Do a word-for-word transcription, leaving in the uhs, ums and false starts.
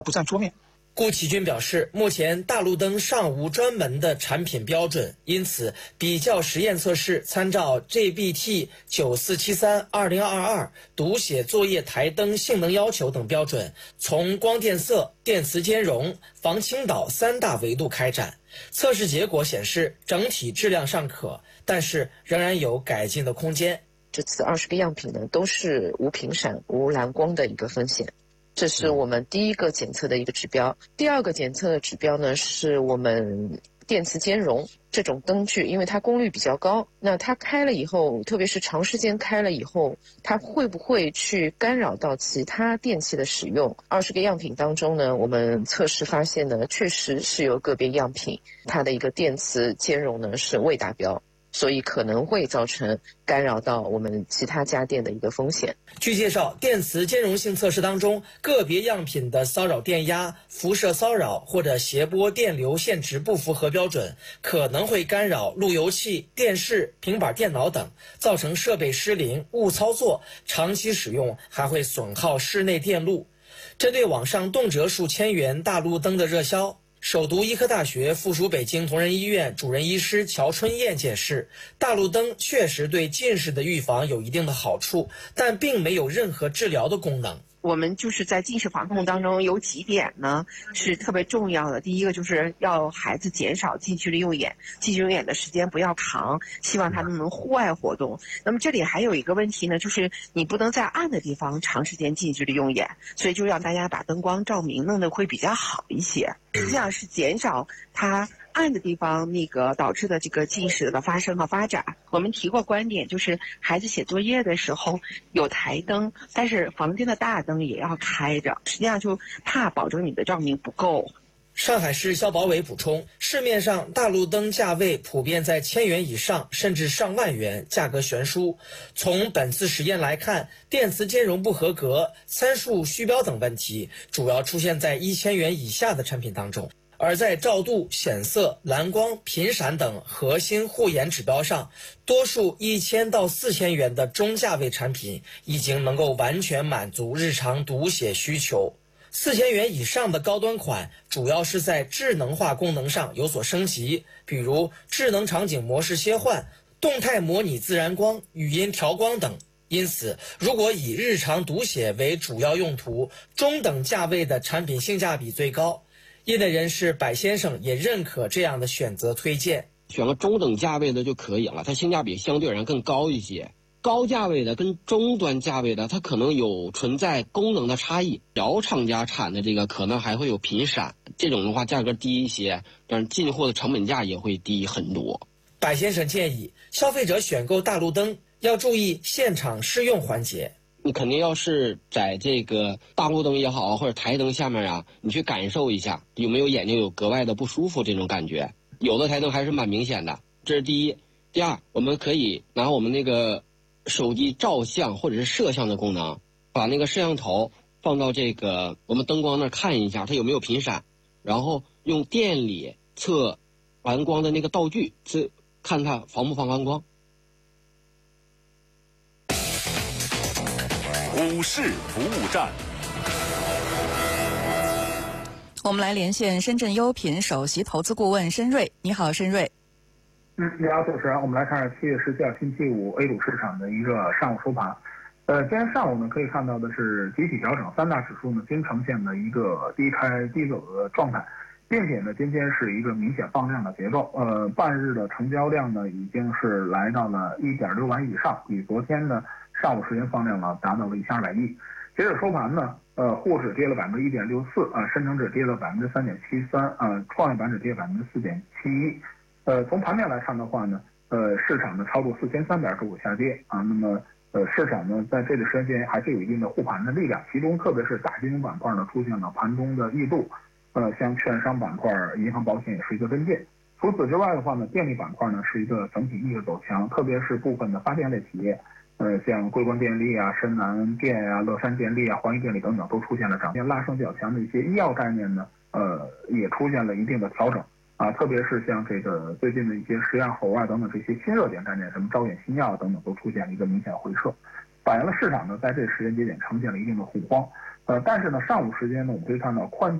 不占桌面。 顾其军表示，目前大路灯尚无专门的产品标准，因此比较实验测试参照 G B T 九四七三二零二二读写作业台灯性能要求等标准，从光电色、电磁兼容、防倾倒三大维度开展。测试结果显示，整体质量尚可，但是仍然有改进的空间。 这次二十个样品呢，都是无频闪、无蓝光的一个风险。这是我们第一个检测的一个指标。第二个检测的指标呢，是我们电磁兼容这种灯具，因为它功率比较高，那它开了以后，特别是长时间开了以后，它会不会去干扰到其他电器的使用？二十个样品当中呢，我们测试发现呢，确实是有个别样品它的一个电磁兼容呢是未达标。所以可能会造成干扰到我们其他家电的一个风险。 据介绍，电磁兼容性测试当中，个别样品的骚扰电压、辐射骚扰或者谐波电流线值不符合标准，可能会干扰路由器、电视、平板电脑等，造成设备失灵、误操作，长期使用还会损耗室内电路。针对网上动辄数千元大路灯的热销，首都医科大学附属北京同仁医院主任医师乔春燕解释，大路灯确实对近视的预防有一定的好处，但并没有任何治疗的功能。 我们就是在近视防控当中有几点呢是特别重要的。第一个就是要孩子减少近距离用眼，近距离用眼的时间不要长，希望他们能户外活动。那么这里还有一个问题呢，就是你不能在暗的地方长时间近距离用眼，所以就让大家把灯光照明弄得会比较好一些，实际上是减少它暗的地方那个导致的这个近视的发生和发展。我们提过观点，就是孩子写作业的时候有台灯，但是房间的大灯也要开着，实际上就怕保证你的照明不够。 上海市消保委补充，市面上大路灯价位普遍在千元以上，甚至上万元，价格悬殊。从本次实验来看，电磁兼容不合格、参数虚标等问题，主要出现在一千元以下的产品当中。而在照度、显色、蓝光、频闪等核心护眼指标上，多数一千到四千元的中价位产品已经能够完全满足日常读写需求。四千元以上的高端款，主要是在智能化功能上有所升级，比如智能场景模式切换、动态模拟自然光、语音调光等。因此，如果以日常读写为主要用途，中等价位的产品性价比最高。业内人士柏先生也认可这样的选择推荐， 选个中等价位的就可以了，它性价比相对而言更高一些。高价位的跟中端价位的，它可能有存在功能的差异。小厂家产的这个可能还会有频闪，这种的话价格低一些，但是进货的成本价也会低很多。 柏先生建议消费者选购大路灯要注意现场试用环节。 你肯定要是在这个大路灯也好或者台灯下面啊，你去感受一下有没有眼睛有格外的不舒服这种感觉。有的台灯还是蛮明显的，这是第一。第二，我们可以拿我们那个手机照相或者是摄像的功能，把那个摄像头放到这个我们灯光那儿看一下它有没有频闪，然后用电里测蓝光的那个道具，测看它防不防蓝光。 股市服务站， 我们来连线深圳优品首席投资顾问申瑞。你好，申瑞。 嗯，你好，主持人。我们来看七月十七号星期五 A 股市场的一个上午收盘。呃，今天上午呢，可以看到的是集体调整，三大指数呢均呈现了一个低开低走的状态，并且呢，今天是一个明显放量的结构。呃，半日的成交量呢已经是来到了 一点六万以上，比昨天呢上午时间放量呢达到了一千二百亿。截止收盘呢，呃，沪指跌了百分之一点六四，啊，深成指跌了百分之三点七三，啊，创业板指跌百分之四点七一。呃，从盘面来看的话呢，呃，市场呢超过四千三百个股下跌啊，那么呃，市场呢在这个时间还是有一定的护盘的力量，其中特别是大金融板块呢出现了盘中的异动，呃，像券商板块、银行保险也是一个跟进。除此之外的话呢，电力板块呢是一个整体一个走强，特别是部分的发电类企业。呃，像桂冠电力啊、深南电啊、乐山电力啊、华谊电力等等，都出现了涨跌拉升较强的一些医药概念呢，呃，也出现了一定的调整啊。特别是像这个最近的一些食药猴啊等等这些新热点概念，什么招远新药等等，都出现了一个明显回撤，反映了市场呢在这个时间节点呈现了一定的恐慌。 呃，但是呢，上午时间呢，我们可以看到宽